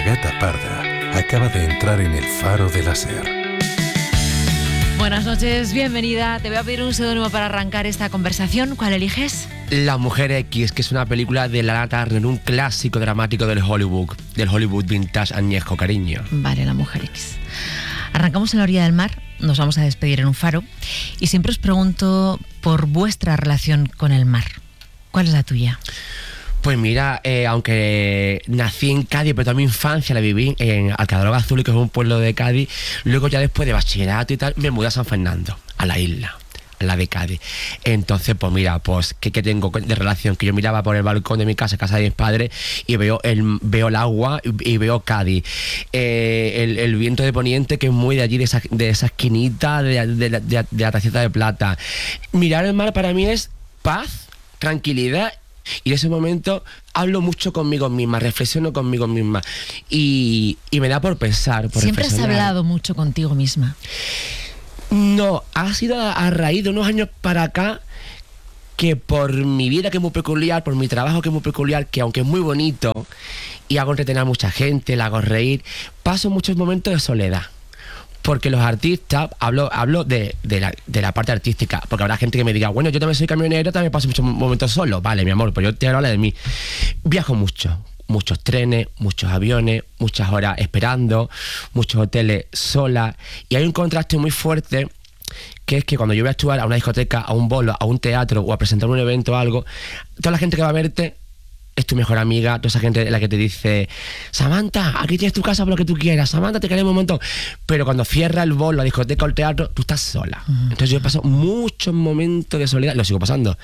gata parda acaba de entrar en el faro de la SER. Buenas noches, bienvenida. Te voy a pedir un seudónimo para arrancar esta conversación. ¿Cuál eliges? La Mujer X, que es una película de Lana Turner, un clásico dramático del Hollywood vintage añejo, cariño. Vale, La Mujer X. Arrancamos en la orilla del mar, nos vamos a despedir en un faro y siempre os pregunto por vuestra relación con el mar. ¿Cuál es la tuya? Pues mira, aunque nací en Cádiz, pero toda mi infancia la viví en Alcalá Azul, que es un pueblo de Cádiz. Luego ya después de bachillerato y tal, me mudé a San Fernando, a la isla, a la de Cádiz. Entonces, pues mira, pues ¿qué tengo de relación? Que yo miraba por el balcón de mi casa de mis padres, y veo el agua y veo Cádiz. El viento de poniente, que es muy de allí, de esa esquinita de la tacita de plata. Mirar el mar para mí es paz, tranquilidad. Y en ese momento hablo mucho conmigo misma, reflexiono conmigo misma y me da por pensar, por ¿Siempre has reflexionar. hablado mucho contigo misma? No, ha sido a raíz de unos años para acá, que por mi vida, que es muy peculiar, por mi trabajo, que es muy peculiar, que aunque es muy bonito y hago entretener a mucha gente, la hago reír, paso muchos momentos de soledad. Porque los artistas, hablo de la parte artística, porque habrá gente que me diga, bueno, yo también soy camionero, también paso muchos momentos solo. Vale, mi amor, pues yo te hablo de mí. Viajo mucho, muchos trenes, muchos aviones, muchas horas esperando, muchos hoteles sola, y hay un contraste muy fuerte, que es que cuando yo voy a actuar a una discoteca, a un bolo, a un teatro o a presentar un evento o algo, toda la gente que va a verte es tu mejor amiga, toda esa gente la que te dice, Samantha, aquí tienes tu casa por lo que tú quieras, Samantha, te queremos un montón. Pero cuando cierra el bolo, la discoteca o el teatro, tú estás sola. Entonces yo paso muchos momentos de soledad, lo sigo pasando.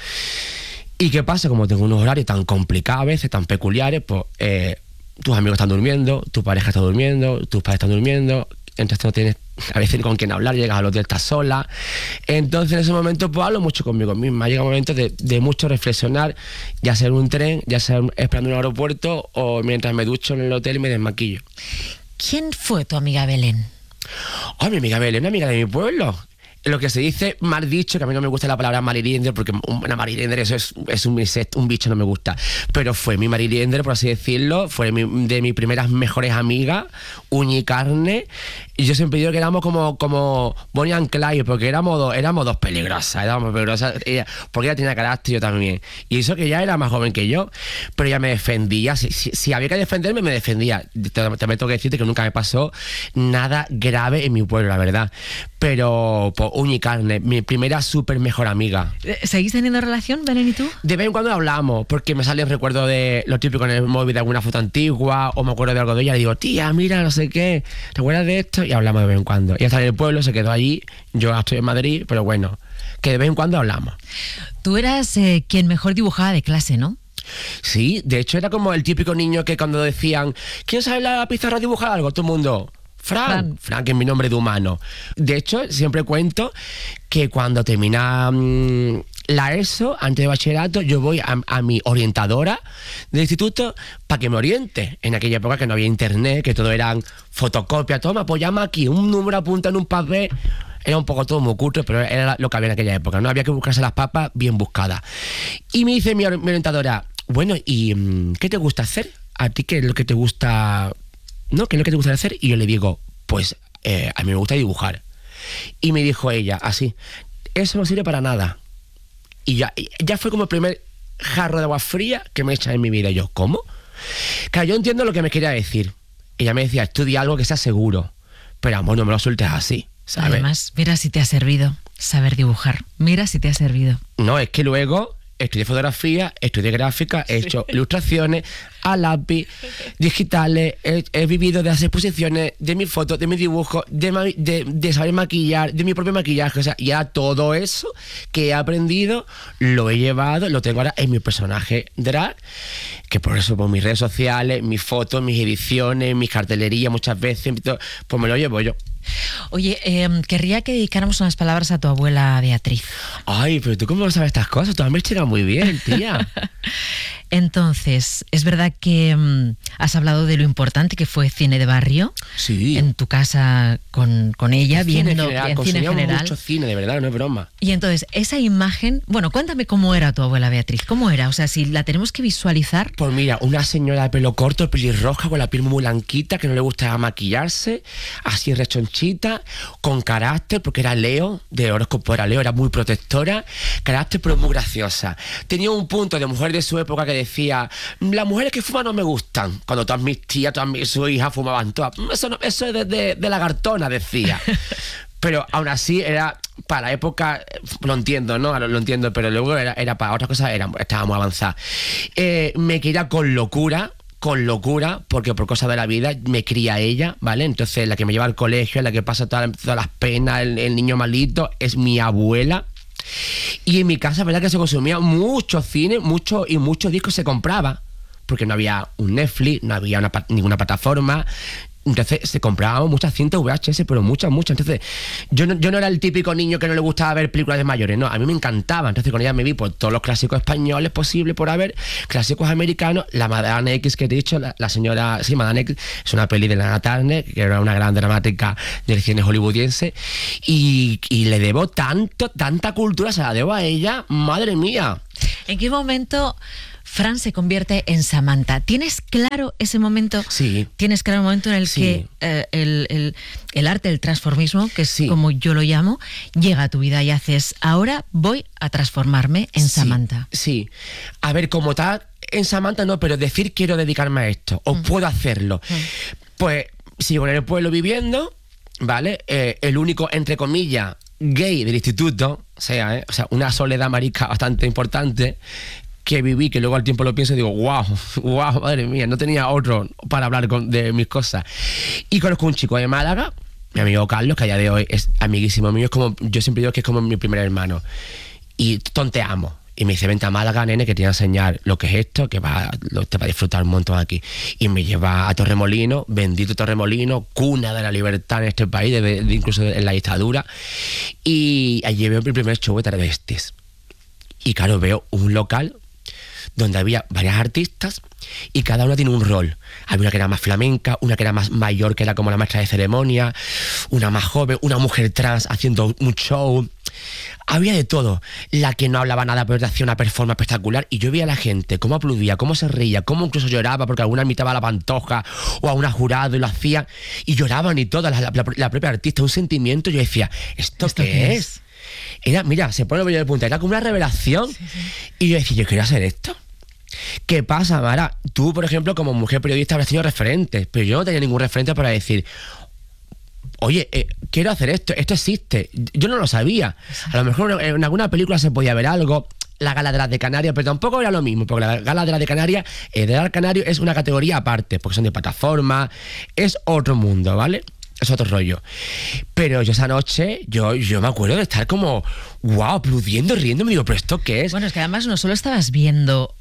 ¿Y qué pasa? Como tengo unos horarios tan complicados a veces, tan peculiares, pues tus amigos están durmiendo, tu pareja está durmiendo, tus padres están durmiendo, entonces no tienes a veces con quién hablar, llegas al hotel, estás sola. Entonces en ese momento pues hablo mucho conmigo misma. Llega un momento de mucho reflexionar, ya sea en un tren, ya sea esperando en un aeropuerto o mientras me ducho en el hotel y me desmaquillo. ¿Quién fue tu amiga Belén? Mi amiga Belén, una amiga de mi pueblo. Lo que se dice mal dicho, que a mí no me gusta la palabra mariliender, porque una mariliender eso es un insecto, un bicho, no me gusta. Pero fue mi mariliender, por así decirlo, fue de mis primeras mejores amigas, uña y carne. Y yo siempre digo que éramos como Bonnie and Clyde, porque éramos dos peligrosas, porque ella tenía carácter, yo también. Y eso que ella era más joven que yo, pero ella me defendía. Si había que defenderme, me defendía. También tengo que decirte que nunca me pasó nada grave en mi pueblo, la verdad. Pero pues, uña y carne, mi primera súper mejor amiga. ¿Seguís teniendo relación, Belén y tú? De vez en cuando hablamos, porque me salen recuerdos de lo típico en el móvil, de alguna foto antigua, o me acuerdo de algo de ella, y digo, tía, mira, no sé qué, ¿te acuerdas de esto? Y hablamos de vez en cuando. Ella está en el pueblo, se quedó allí, yo estoy en Madrid, pero bueno, que de vez en cuando hablamos. Tú eras quien mejor dibujaba de clase, ¿no? Sí, de hecho era como el típico niño que cuando decían, ¿quién sabe la pizarra a dibujar algo? Todo el mundo... Fran, que es mi nombre de humano. De hecho, siempre cuento que cuando termina la ESO, antes de bachillerato, yo voy a mi orientadora del instituto para que me oriente. En aquella época que no había internet, que todo eran fotocopias, toma, pues llama aquí, un número apunta en un papel. Era un poco todo muy cutre, pero era lo que había en aquella época, ¿no? Había que buscarse las papas bien buscadas. Y me dice mi orientadora, bueno, ¿y qué te gusta hacer? ¿A ti qué es lo que te gusta...? ¿No? ¿Qué es lo que te gusta hacer? Y yo le digo, pues a mí me gusta dibujar. Y me dijo ella, así, eso no sirve para nada. Y ya fue como el primer jarro de agua fría que me echa en mi vida. Y yo, ¿cómo? Claro, yo entiendo lo que me quería decir. Ella me decía, estudia algo que sea seguro. Pero amor, no me lo sueltes así, ¿sabes? Además, mira si te ha servido saber dibujar. Mira si te ha servido. No, es que luego... Estudié fotografía, estudié gráfica, he hecho ilustraciones a lápiz, digitales, he vivido de hacer exposiciones, de mis fotos, de mis dibujos, de saber maquillar, de mi propio maquillaje. O sea, ya todo eso que he aprendido lo he llevado, lo tengo ahora en mi personaje drag, que por eso por mis redes sociales, mis fotos, mis ediciones, mis cartelerías muchas veces, pues me lo llevo yo. Oye, querría que dedicáramos unas palabras a tu abuela Beatriz. Ay, pero tú cómo sabes estas cosas, tú me has llegado muy bien, tía. Entonces, es verdad que has hablado de lo importante que fue cine de barrio. Sí. En tu casa con ella, viendo cine en general. Mucho cine, de verdad, no es broma. Y entonces, esa imagen, bueno, cuéntame cómo era tu abuela Beatriz, ¿cómo era? O sea, si la tenemos que visualizar. Pues mira, una señora de pelo corto, pelirroja, con la piel muy blanquita, que no le gustaba maquillarse, así rechonchita, con carácter, porque era Leo, de horóscopo era Leo, era muy protectora, carácter pero muy graciosa. Tenía un punto de mujer de su época que decía, las mujeres que fuman no me gustan, cuando todas mis tías, sus hijas fumaban todas. Eso es de lagartona, decía. Pero aún así era, para la época, lo entiendo, ¿no? Lo entiendo, pero luego era para otras cosas, estaba muy avanzada. Me quería con locura, porque por cosas de la vida me cría ella, ¿vale? Entonces la que me lleva al colegio, la que pasa todas las penas, el niño malito, es mi abuela. Y en mi casa, ¿verdad? Que se consumía mucho cine, muchos discos se compraba, porque no había un Netflix, no había ninguna plataforma. Entonces se compraban muchas cintas VHS, pero muchas. Entonces yo no era el típico niño que no le gustaba ver películas de mayores, no, a mí me encantaba. Entonces con ella me vi por todos los clásicos españoles posibles por haber, clásicos americanos, la Madame X que te he dicho, la señora, sí, Madame X, es una peli de Lana Turner, que era una gran dramática del cine hollywoodiense, y le debo tanta cultura, se la debo a ella, madre mía. ¿En qué momento Fran se convierte en Samantha? ¿Tienes claro ese momento? Sí. ¿Tienes claro el momento en el sí. que el arte del transformismo, que es sí. como yo lo llamo, llega a tu vida y haces, ahora voy a transformarme en Samantha? Sí. A ver, como tal, en Samantha no, pero decir quiero dedicarme a esto, o puedo hacerlo. Pues sigo en el pueblo viviendo, ¿vale? El único, entre comillas, gay del instituto, o sea, una soledad marica bastante importante, que viví, que luego al tiempo lo pienso y digo, wow, madre mía, no tenía otro para hablar de mis cosas. Y conozco un chico de Málaga, mi amigo Carlos, que a día de hoy es amiguísimo mío, es como, yo siempre digo que es como mi primer hermano. Y tonteamos. Y me dice, vente a Málaga, nene, que te voy a enseñar lo que es esto, que te va a disfrutar un montón aquí. Y me lleva a Torremolinos, bendito Torremolinos, cuna de la libertad en este país, incluso en la dictadura. Y allí veo mi primer show de travestis. Y claro, veo un local donde había varias artistas y cada una tiene un rol. Había una que era más flamenca, una que era más mayor, que era como la maestra de ceremonia, una más joven, una mujer trans haciendo un show. Había de todo. La que no hablaba nada, pero te hacía una performance espectacular. Y yo veía a la gente cómo aplaudía, cómo se reía, cómo incluso lloraba, porque alguna imitaba a la Pantoja o a una jurado y lo hacía. Y lloraban y todas, la propia artista, un sentimiento. Yo decía, ¿esto qué es? Era, mira, se pone el vello de punta, era como una revelación. Sí. Y yo decía, yo quiero hacer esto. ¿Qué pasa, Mara? Tú, por ejemplo, como mujer periodista habrás tenido referentes, pero yo no tenía ningún referente para decir, oye, quiero hacer esto existe. Yo no lo sabía. A lo mejor en alguna película se podía ver algo, la Gala de las de Canarias, pero tampoco era lo mismo, porque la Gala de las de Canarias, de Canario es una categoría aparte, porque son de plataforma, es otro mundo, ¿vale? Es otro rollo. Pero yo esa noche, yo me acuerdo de estar como, wow, aplaudiendo, riendo, me digo, ¿pero esto qué es? Bueno, es que además no solo estabas viendo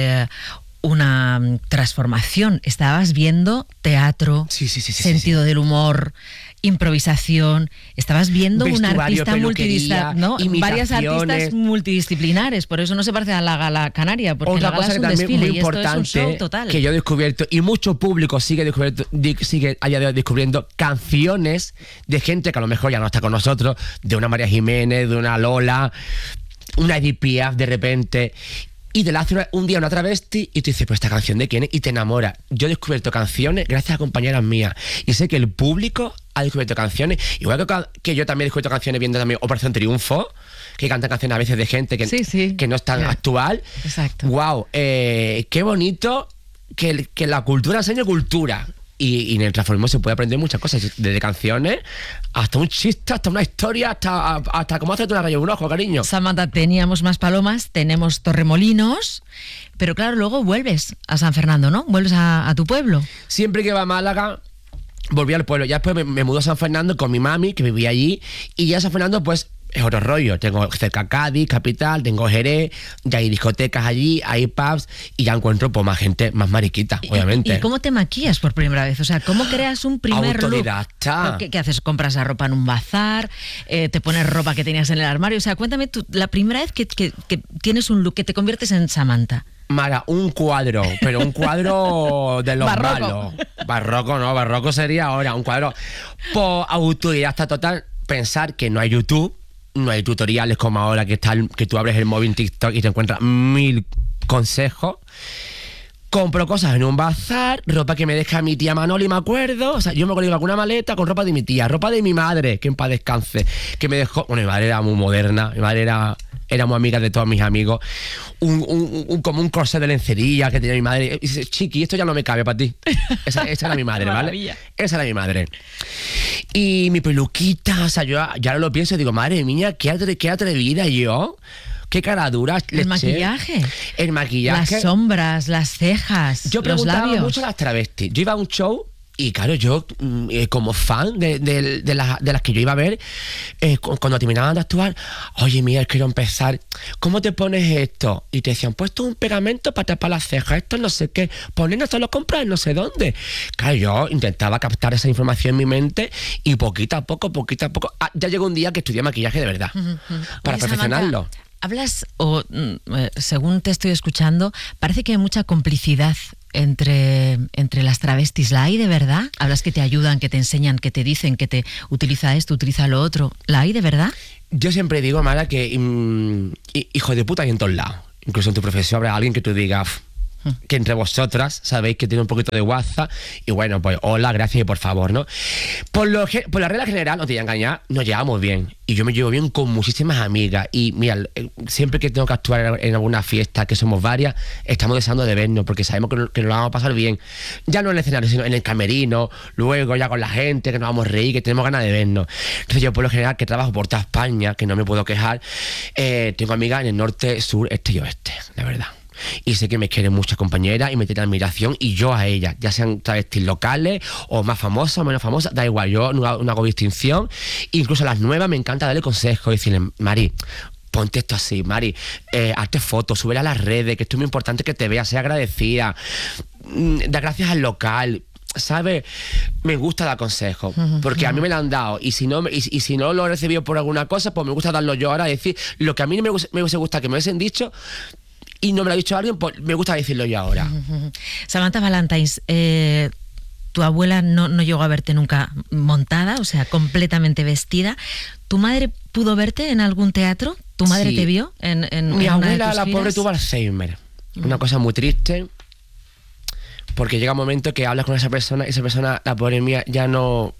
una transformación, estabas viendo teatro, sentido del humor, improvisación, estabas viendo un artista multidisciplinar, ¿no? Varias artistas multidisciplinares, por eso no se parece a la Gala Canaria, porque otra la Gala cosa es un que también desfile muy y esto importante, es un show total. que yo he descubierto, y mucho público sigue a día de hoy descubriendo canciones de gente que a lo mejor ya no está con nosotros, de una María Jiménez, de una Lola, una Edith Piaf de repente, y te la hace un día una travesti y tú dices, pues esta canción de quién es, y te enamora. Yo he descubierto canciones gracias a compañeras mías y sé que el público ha descubierto canciones, igual que yo también he descubierto canciones viendo también Operación Triunfo, que cantan canciones a veces de gente que no es tan actual. Exacto. Wow, qué bonito que la cultura enseñe cultura. Y en el transformismo se puede aprender muchas cosas, desde canciones hasta un chiste, hasta una historia, hasta cómo hacerte una raya de un ojo, cariño. Samantha, teníamos más palomas, tenemos Torremolinos, pero claro, luego vuelves a San Fernando, ¿no? Vuelves a tu pueblo. Siempre que iba a Málaga, volví al pueblo. Ya después me mudé a San Fernando con mi mami, que vivía allí, y ya en San Fernando, pues, es otro rollo. Tengo cerca Cádiz, capital, tengo Jerez, ya hay discotecas allí, hay pubs y ya encuentro pues más gente, más mariquita, obviamente. ¿Y cómo te maquillas por primera vez? O sea, ¿cómo creas un primer autodidacta. look? ¿Qué haces? ¿Compras la ropa en un bazar? ¿Te pones ropa que tenías en el armario? O sea, cuéntame tú, la primera vez que tienes un look, que te conviertes en Samantha. Mara, un cuadro, pero un cuadro de los malos. Barroco sería ahora, un cuadro por autodidacta total. Pensar que no hay YouTube, no hay tutoriales como ahora que tú abres el móvil en TikTok y te encuentras 1000 consejos. Compro cosas en un bazar, ropa que me deja mi tía Manoli, me acuerdo. O sea, yo me acuerdo de alguna maleta con ropa de mi tía, ropa de mi madre, que en paz descanse, que me dejó. Bueno, mi madre era muy moderna, mi madre era muy amiga de todos mis amigos. Como un corset de lencería que tenía mi madre. Y dice, chiqui, esto ya no me cabe para ti. Esa era mi madre, ¿vale? Esa era mi madre. Y mi peluquita, o sea, yo ya lo pienso y digo, madre mía, qué atrevida yo. Qué cara dura. El maquillaje. El maquillaje. Las sombras, las cejas, yo los labios. Yo preguntaba mucho a las travestis. Yo iba a un show y claro, yo como fan de las que yo iba a ver, cuando terminaban de actuar, oye, mira, quiero empezar, ¿cómo te pones esto? Y te decían, pues esto es un pegamento para tapar las cejas, esto no sé qué, ponen esto lo compras no sé dónde. Claro, yo intentaba captar esa información en mi mente y poquito a poco, ya llegó un día que estudié maquillaje de verdad, para perfeccionarlo. Hablas, según te estoy escuchando, parece que hay mucha complicidad entre las travestis. ¿La hay de verdad? Hablas que te ayudan, que te enseñan, que te dicen que te utiliza esto, utiliza lo otro. ¿La hay de verdad? Yo siempre digo, Mara, que hijo de puta hay en todos lados. Incluso en tu profesión habrá alguien que tú digas que entre vosotras sabéis que tiene un poquito de WhatsApp y bueno, pues hola, gracias y por favor, ¿no? Por la regla general, no te voy a engañar, nos llevamos bien y yo me llevo bien con muchísimas amigas y mira, siempre que tengo que actuar en alguna fiesta, que somos varias, estamos deseando de vernos porque sabemos que nos la vamos a pasar bien, ya no en el escenario, sino en el camerino, luego ya con la gente, que nos vamos a reír, que tenemos ganas de vernos. Entonces yo por lo general, que trabajo por toda España, que no me puedo quejar, tengo amigas en el norte, sur, este y oeste, la verdad. Y sé que me quieren muchas compañeras y me tienen admiración y yo a ellas, ya sean travestis locales o más famosas o menos famosas, da igual, yo no hago distinción. Incluso a las nuevas me encanta darle consejos y decirles, Mari, ponte esto así, Mari, hazte fotos, súbela a las redes, que esto es muy importante que te veas, sea agradecida, da gracias al local. ¿Sabes? Me gusta dar consejos porque a mí me lo han dado y si no lo he recibido por alguna cosa, pues me gusta darlo yo ahora, decir lo que a mí me hubiese gustado que me hubiesen dicho y no me lo ha dicho alguien, pues me gusta decirlo yo ahora. Samantha Valentines, tu abuela no llegó a verte nunca montada, o sea, completamente vestida. ¿Tu madre pudo verte en algún teatro? ¿Tu madre te vio en mi una abuela, de tus la giras? pobre, tuvo Alzheimer. Una cosa muy triste, porque llega un momento que hablas con esa persona y esa persona, la pobre mía, ya no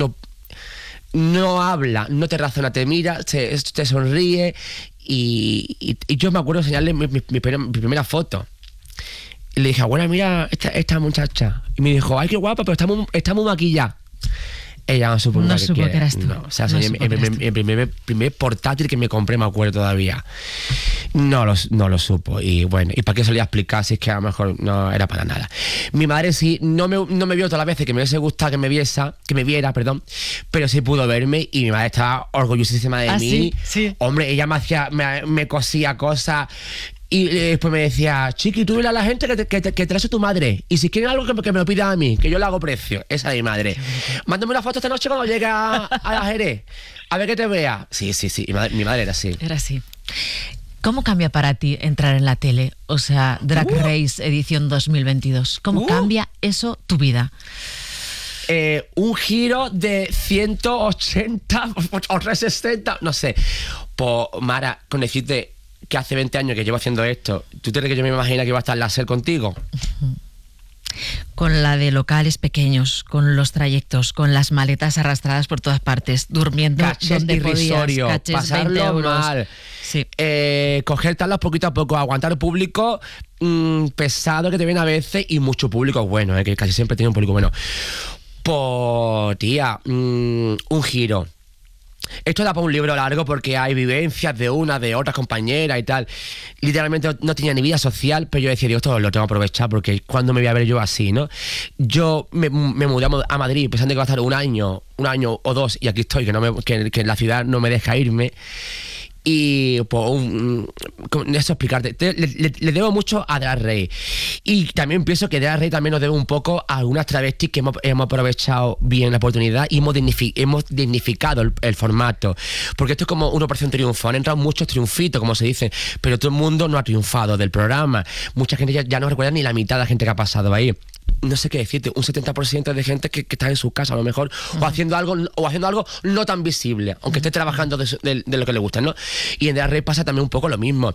habla, no te razona, te mira, te sonríe. Y yo me acuerdo de enseñarle mi primera foto. Y le dije, abuela, mira esta muchacha. Y me dijo, ay, qué guapa, pero está muy maquillada. Ella no supo que eras tú. No, o sea, el primer portátil que me compré, me acuerdo todavía. No lo supo. Y bueno, ¿y para qué se lo iba a explicar si es que a lo mejor no era para nada? Mi madre sí, no me vio todas las veces que me hubiese gustado que me viera, pero sí pudo verme y mi madre estaba orgullosísima de mí. Sí. Hombre, ella me cosía cosas. Y después me decía, chiqui, tú dile a la gente que traes a tu madre. Y si quieren algo, que me lo pida a mí, que yo le hago precio. Esa es mi madre. Mándame una foto esta noche cuando llegue a la Jerez. A ver que te vea. Sí. Mi madre era así. Era así. ¿Cómo cambia para ti entrar en la tele? O sea, Drag Race edición 2022. ¿Cómo cambia eso tu vida? Un giro de 180 o 360, no sé. Pues, Mara, con decirte que hace 20 años que llevo haciendo esto, ¿tú crees que yo me imagino que iba a estar en la SER contigo? Con la de locales pequeños, con los trayectos, con las maletas arrastradas por todas partes, durmiendo donde irrisorio, podías, cachés pasarlo 20 euros. mal, sí. Coger tablas poquito a poco, aguantar público pesado que te viene a veces y mucho público bueno, que casi siempre tiene un público bueno. Pues, tía, un giro. esto da para un libro largo porque hay vivencias de una, de otras compañeras y tal. Literalmente no tenía ni vida social, pero yo decía, Dios, esto lo tengo que aprovechar porque cuando me voy a ver yo así, ¿no? Yo me mudé a Madrid pensando que iba a estar un año o 2 y aquí estoy, que la ciudad no me deja irme. Y pues eso explicarte, le debo mucho a Drag Race. Y también pienso que Drag Race también nos debe un poco a algunas travestis que hemos aprovechado bien la oportunidad y hemos dignificado el formato. Porque esto es como una operación triunfo. Han entrado muchos triunfitos, como se dice, pero todo el mundo no ha triunfado del programa. Mucha gente ya no recuerda ni la mitad de la gente que ha pasado ahí. No sé qué decirte, un 70% de gente que está en su casa a lo mejor, o haciendo algo no tan visible, aunque esté trabajando de lo que le gusta, ¿no? Y en Drag Race pasa también un poco lo mismo.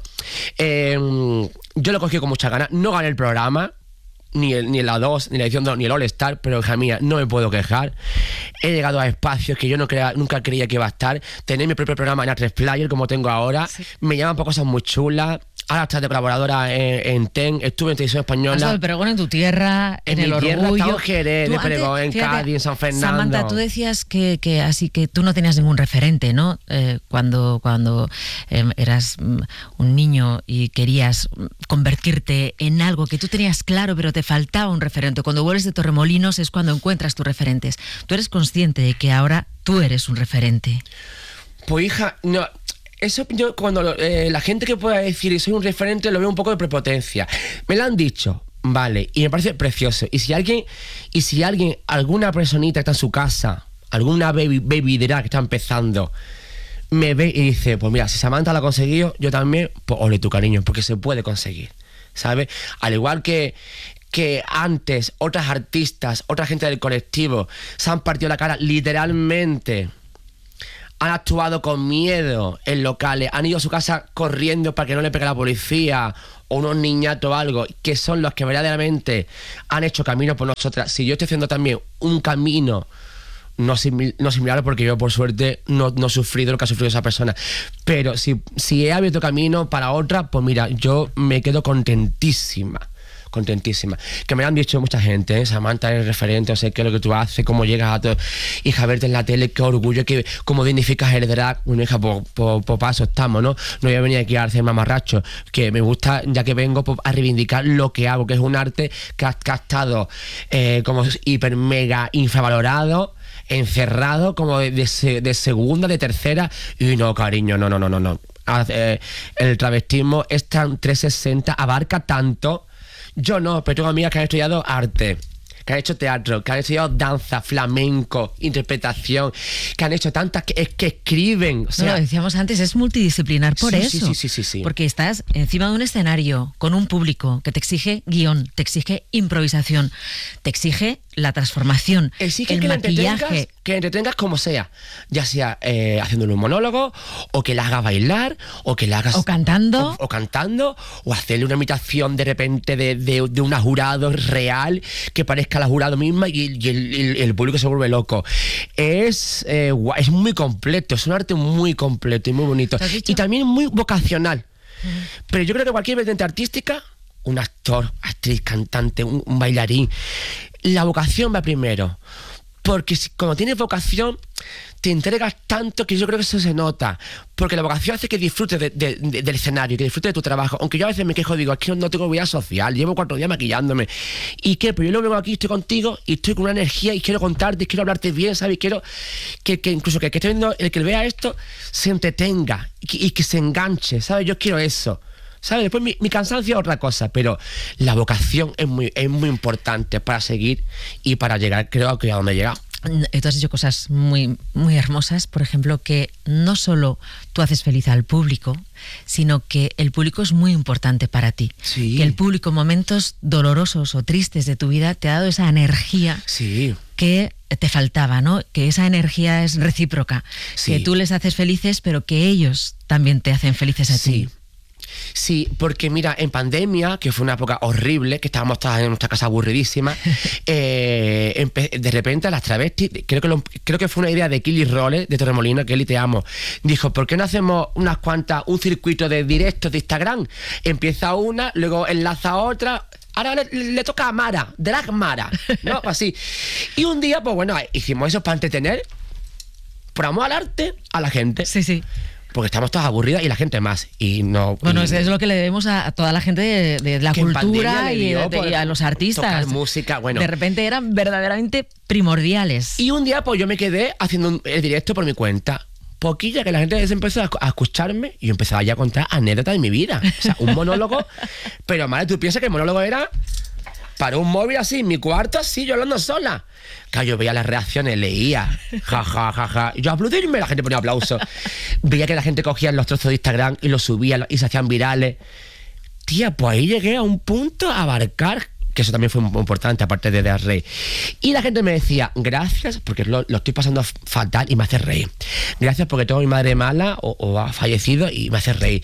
Yo lo cogí con muchas ganas, no gané el programa, ni la 2, ni la edición 2, ni el All Star, pero hija mía, no me puedo quejar. He llegado a espacios que yo nunca creía que iba a estar. Tener mi propio programa en A3 Player, como tengo ahora, me llaman por cosas muy chulas. Ahora estás de colaboradora en TEN, estuve en Televisión Española. Has dado el pregón en tu tierra, en el Orgullo. Orgullo. Estaba en Jerez, de pregón, en Cádiz, en San Fernando. Samantha, tú decías que así que tú no tenías ningún referente, ¿no? Cuando eras un niño y querías convertirte en algo que tú tenías claro, pero te faltaba un referente. Cuando vuelves de Torremolinos es cuando encuentras tus referentes. ¿Tú eres consciente de que ahora tú eres un referente? Pues hija, no... Eso yo cuando la gente que pueda decir soy un referente lo veo un poco de prepotencia. Me lo han dicho, vale, y me parece precioso. Y si alguien, alguna personita que está en su casa, alguna baby drag que está empezando, me ve y dice, pues mira, si Samantha lo ha conseguido, yo también, pues ole tu cariño, porque se puede conseguir, ¿sabes? Al igual que antes otras artistas, otra gente del colectivo se han partido la cara literalmente, han actuado con miedo en locales, han ido a su casa corriendo para que no le pegue la policía o unos niñatos o algo, que son los que verdaderamente han hecho camino por nosotras. Si yo estoy haciendo también un camino, no similar, porque yo por suerte no he sufrido lo que ha sufrido esa persona, pero si he abierto camino para otra, pues mira, yo me quedo contentísima. Que me lo han dicho mucha gente, ¿eh? Samantha es referente, o sea, qué es lo que tú haces, cómo llegas a todo, hija, verte en la tele, qué orgullo, cómo dignificas el drag. Bueno, hija, por paso estamos, ¿no? No voy a venir aquí a hacer mamarracho, que me gusta, ya que vengo a reivindicar lo que hago, que es un arte que ha estado como hiper mega infravalorado, encerrado, como de segunda, de tercera, y no, cariño, no. El travestismo es tan 360, abarca tanto. Yo no, pero tengo amigas que han estudiado arte, que han hecho teatro, que han estudiado danza, flamenco, interpretación, que han hecho tantas que escriben. O sea, lo decíamos antes, es multidisciplinar por eso. Sí. Porque estás encima de un escenario con un público que te exige guión, te exige improvisación, te exige la transformación, exige el que maquillaje. Que entretengas como sea, ya sea haciéndole un monólogo, o que la hagas bailar, o que la hagas... O cantando. O cantando, o hacerle una imitación de repente de una jurado real, que parezca la jurado misma y el público se vuelve loco. Es muy completo, es un arte muy completo y muy bonito. Y también muy vocacional. Pero yo creo que cualquier vertiente artística, un actor, actriz, cantante, un bailarín, la vocación va primero. Porque cuando tienes vocación, te entregas tanto que yo creo que eso se nota. Porque la vocación hace que disfrutes del escenario, que disfrutes de tu trabajo. Aunque yo a veces me quejo, digo, es que no tengo vida social, llevo 4 días maquillándome. ¿Y qué? Pero yo luego vengo aquí, estoy contigo y estoy con una energía y quiero contarte, y quiero hablarte bien, ¿sabes? Y quiero que incluso que esté viendo, el que vea esto, se entretenga y que se enganche, ¿sabes? Yo quiero eso. ¿Sabes? Después mi cansancio es otra cosa, pero la vocación es muy importante para seguir y para llegar, creo que a donde he llegado. Tú has dicho cosas muy, muy hermosas, por ejemplo, que no solo tú haces feliz al público, sino que el público es muy importante para ti. Sí. Que el público en momentos dolorosos o tristes de tu vida te ha dado esa energía. Sí. Que te faltaba, ¿no? Que esa energía es recíproca. Sí. Que tú les haces felices, pero que ellos también te hacen felices a ti. Sí, porque mira, en pandemia, que fue una época horrible, que estábamos todas en nuestra casa aburridísimas, de repente a las travestis, creo que fue una idea de Kelly Rolle, de Torremolinos, Kelly, te amo, dijo, ¿por qué no hacemos un circuito de directos de Instagram? Empieza una, luego enlaza a otra. Ahora le toca a Mara, Drag Mara, ¿no? Así. Y un día, pues bueno, hicimos eso para entretener. por amor al arte, a la gente. Sí, sí. Porque estamos todas aburridas y la gente más. Y no. Bueno, es lo que le debemos a toda la gente de la cultura y a los artistas. Tocar música, bueno. De repente eran verdaderamente primordiales. Y un día, pues yo me quedé haciendo el directo por mi cuenta. Poquilla que la gente se empezó a escucharme y yo empezaba ya a contar anécdotas de mi vida. O sea, un monólogo. Pero, madre, tú piensas que el monólogo era para un móvil así, en mi cuarto, así, yo hablando sola. Claro, yo veía las reacciones, leía, ja. Y yo aplaudirme, la gente ponía aplausos. Veía que la gente cogía los trozos de Instagram y los subía y se hacían virales. Tía, pues ahí llegué a un punto a abarcar, que eso también fue muy importante, aparte de dar rey. Y la gente me decía, gracias, porque lo estoy pasando fatal y me hace reír. Gracias porque tengo a mi madre mala o ha fallecido y me hace reír.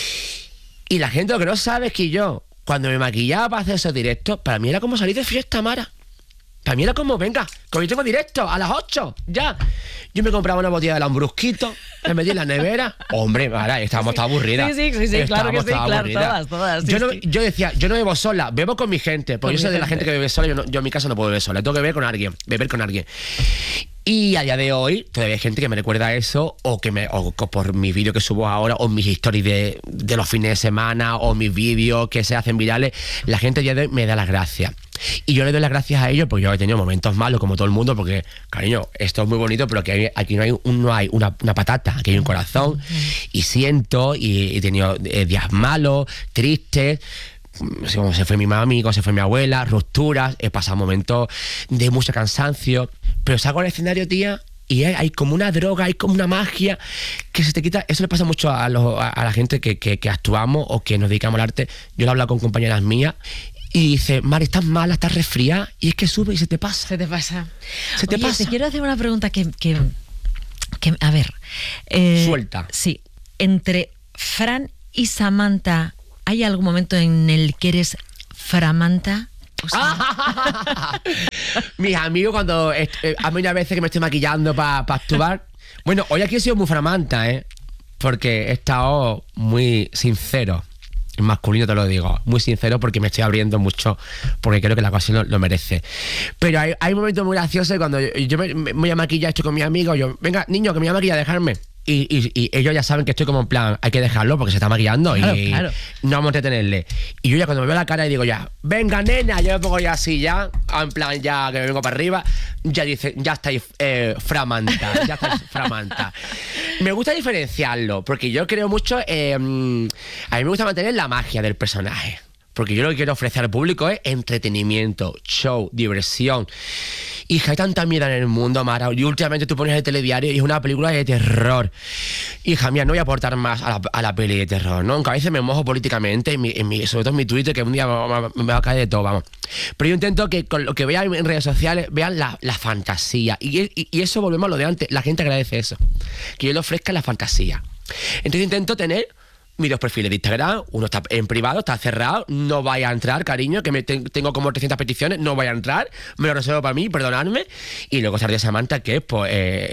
Y la gente lo que no sabe es que yo, cuando me maquillaba para hacer esos directos, para mí era como salir de fiesta, Mara. Para mí era como, venga, que hoy tengo directo a las 8, ya. Yo me compraba una botella de Lambrusquito, me metí en la nevera. Hombre, Mara, estábamos todas aburridas. Sí, claro que sí, claro, todas. Yo decía, yo no bebo sola, bebo con mi gente. Porque yo soy de la gente que bebe sola, yo en mi casa no puedo beber sola, tengo que beber con alguien. Y a día de hoy todavía hay gente que me recuerda eso o por mis vídeos que subo ahora o mis stories de los fines de semana o mis vídeos que se hacen virales, la gente a día de hoy me da las gracias. Y yo le doy las gracias a ellos porque yo he tenido momentos malos como todo el mundo porque, cariño, esto es muy bonito pero que aquí no hay una patata, aquí hay un corazón y siento y he tenido días malos, tristes, como se fue mi mami, como se fue mi abuela, rupturas, he pasado momentos de mucho cansancio, pero salgo al escenario, tía, y hay como una droga, hay como una magia que se te quita. Eso le pasa mucho a la gente que actuamos o que nos dedicamos al arte. Yo lo he hablado con compañeras mías y dice, Mari, estás mala, estás resfriada, y es que sube y se te pasa. Se te pasa. Se te pasa. Te quiero hacer una pregunta que a ver. Suelta. Sí. Entre Fran y Samantha, ¿hay algún momento en el que eres Framanta? O sea... Mis amigos, cuando a mí una vez que me estoy maquillando para actuar. Bueno, hoy aquí he sido muy Framanta, porque he estado muy sincero. En masculino te lo digo, muy sincero porque me estoy abriendo mucho, porque creo que la ocasión lo merece. Pero hay momentos muy graciosos cuando yo me voy a maquillar, estoy con mis amigos, yo, venga, niño, que me voy a maquillar, dejarme. Y ellos ya saben que estoy como en plan, hay que dejarlo porque se está maquillando claro. No vamos a entretenerle. Y yo ya cuando me veo la cara y digo ya, venga nena, yo me pongo ya así ya, en plan ya que me vengo para arriba, ya dice, ya estáis Framanta. Me gusta diferenciarlo porque yo creo mucho, a mí me gusta mantener la magia del personaje. Porque yo lo que quiero ofrecer al público es entretenimiento, show, diversión. Hija, hay tanta mierda en el mundo, Mara. Y últimamente tú pones el telediario y es una película de terror. Hija mía, no voy a aportar más a la peli de terror, ¿no? Aunque a veces me mojo políticamente, sobre todo en mi Twitter, que un día me va a caer de todo, vamos. Pero yo intento que con lo que vean en redes sociales, vean la fantasía. Y eso volvemos a lo de antes. La gente agradece eso. Que yo le ofrezca la fantasía. Entonces intento tener mis dos perfiles de Instagram, uno está en privado, está cerrado, no vaya a entrar, cariño, que tengo como 300 peticiones, no vaya a entrar, me lo reservo para mí, perdonadme. Y luego estaría Samantha, que es pues,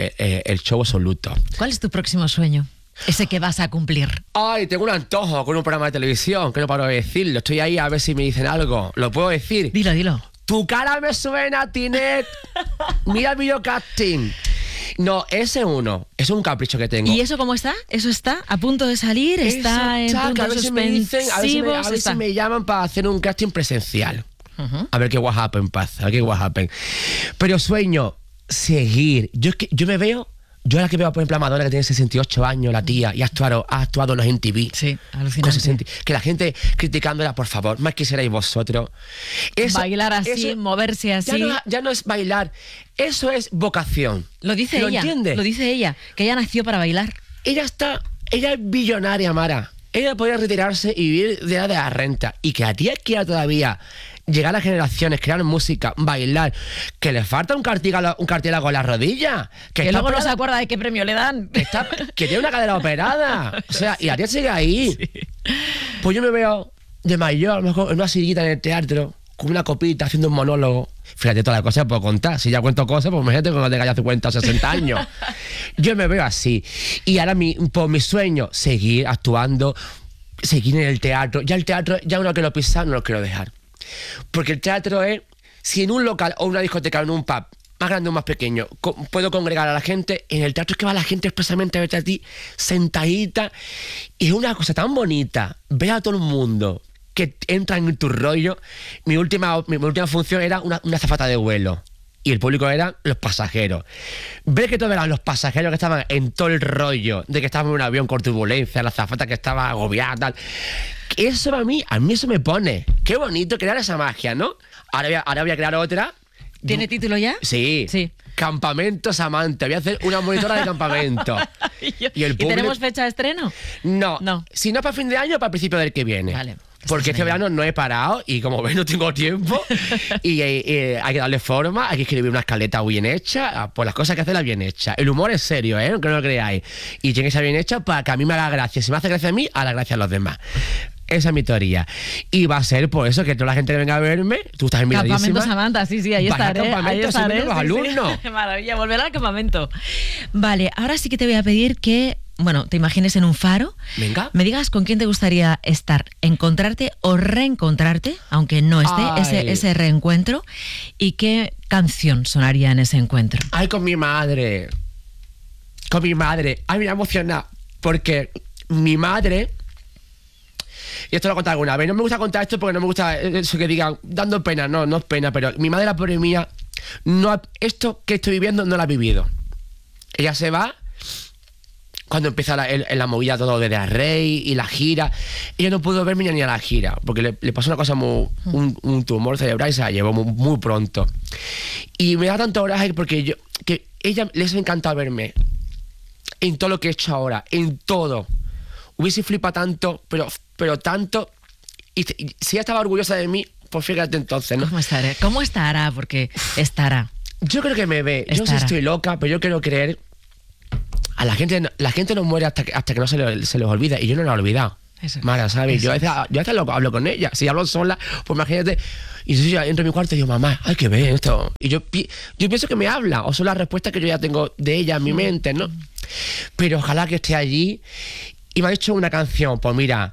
el show absoluto. ¿Cuál es tu próximo sueño? Ese que vas a cumplir. Ay, tengo un antojo con un programa de televisión, que no paro de decirlo, estoy ahí a ver si me dicen algo. ¿Lo puedo decir? Dilo. Tu cara me suena, Tinet. Mira el videocasting. No, ese uno, es un capricho que tengo. ¿Y eso cómo está? ¿Eso está a punto de salir? ¿Está en puntos suspensivos? A ver si me llaman para hacer un casting presencial. A ver qué what happen pasa, a ver qué what happen. Pero sueño seguir. Yo me veo, yo ahora que veo por ejemplo a Madonna, que tiene 68 años, la tía, y ha actuado en los MTV. Sí, alucinante. Que la gente criticándola, por favor, más quisierais vosotros. Bailar así, moverse así. Ya no es bailar, eso es vocación. Lo dice ella. ¿Entiendes? Lo dice ella, que ella nació para bailar. Ella es billonaria, Mara. Ella podría retirarse y vivir de la renta. Y que a ti quiera todavía llegar a las generaciones, crear música, bailar, que le falta un cartílago en la rodilla. Que luego no se acuerda de qué premio le dan. Que tiene una cadera operada. O sea, y la tía sigue ahí. Sí. Pues yo me veo de mayor, a lo mejor en una sillita en el teatro, con una copita, haciendo un monólogo. Fíjate, todas las cosas que puedo contar. Si ya cuento cosas, pues imagínate cuando tenga ya 50 o 60 años. Yo me veo así. Y ahora mi sueño, seguir actuando, seguir en el teatro. Ya el teatro, ya uno que lo pisa, no lo quiero dejar. Porque el teatro es, si en un local o una discoteca o en un pub más grande o más pequeño, puedo congregar a la gente. En el teatro es que va la gente expresamente a verte a ti sentadita, y es una cosa tan bonita ver a todo el mundo que entra en tu rollo. Mi última función era una azafata de vuelo, y el público eran los pasajeros. Ver que todos eran los pasajeros que estaban en todo el rollo de que estaban en un avión con turbulencia, la azafata que estaba agobiada, tal. Eso a mí eso me pone. Qué bonito crear esa magia, ¿no? Ahora voy a crear otra. ¿Tiene título ya? Sí. Campamento Samantha. Voy a hacer una monitora de campamento. ¿Y tenemos fecha de estreno? No. Si no para fin de año, para principio del que viene. Vale. Porque este verano no he parado y como ves no tengo tiempo y hay que darle forma, hay que escribir una escaleta bien hecha, pues las cosas hay que hacerlas bien hechas. El humor es serio, aunque no lo creáis. Y tiene que ser bien hecha para que a mí me haga gracia. Si me hace gracia a mí, haga gracia a los demás. Esa es mi teoría. Y va a ser por eso que toda la gente que venga a verme, tú estás invitada. Campamento Samantha, sí, ahí estaré. Ahí estaré, los alumnos. Maravilla, volver al campamento. Vale, ahora sí que te voy a pedir que, te imagines en un faro. Venga. Me digas con quién te gustaría estar, encontrarte o reencontrarte, aunque no esté, ese reencuentro, y qué canción sonaría en ese encuentro. Ay, con mi madre. Ay, me voy a emocionar, porque mi madre... Y esto lo he contado alguna vez. No me gusta contar esto porque no me gusta eso que digan, dando pena. No es pena, pero mi madre, la pobre mía, esto que estoy viviendo no lo ha vivido. Ella se va cuando empieza la movida todo de la Rey y la gira. Ella no pudo verme ni a la gira, porque le pasó una cosa un tumor cerebral y se la llevó muy pronto. Y me da tanto coraje porque que ella les ha encantado verme en todo lo que he hecho ahora, en todo. Hubiese flipado tanto, pero tanto. Y si ella estaba orgullosa de mí, pues fíjate entonces, ¿no? ¿Cómo estará? Porque estará. Yo creo que me ve. Yo no sé si estoy loca, pero yo quiero creer. A la gente no muere hasta que no se les olvida. Y yo no la he olvidado. Mara, ¿sabes? Yo a veces hablo con ella. Si hablo sola, pues imagínate. Y si yo entro en mi cuarto y digo, mamá, hay que ver esto. Y yo pienso que me habla. O son las respuestas que yo ya tengo de ella en mi mente, ¿no? Pero ojalá que esté allí. Y me ha hecho una canción, pues mira,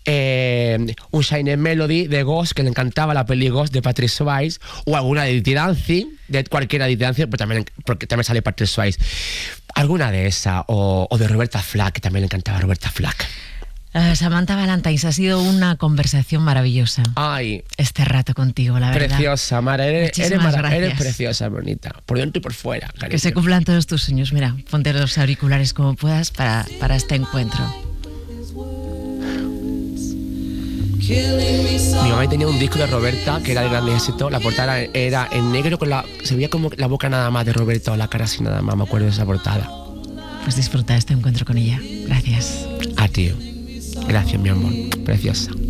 un Shine Melody de Ghost, que le encantaba la peli Ghost de Patrick Swayze, o alguna de Dirty Dancing, de cualquiera de Dirty Dancing, porque también sale Patrick Swayze. Alguna de esas, o de Roberta Flack, que también le encantaba a Roberta Flack. Samantha Valentines, ha sido una conversación maravillosa. Ay, este rato contigo, la verdad. Preciosa, Mara, eres preciosa, bonita, por dentro y por fuera, cariño. Que se cumplan todos tus sueños. Mira, ponte los auriculares como puedas para este encuentro. Mi mamá tenía un disco de Roberta que era de gran éxito. La portada era en negro, se veía como la boca nada más de Roberta, o la cara así nada más. Me acuerdo de esa portada. Pues disfruta este encuentro con ella. Gracias. A ti. Gracias, mi amor. Preciosa.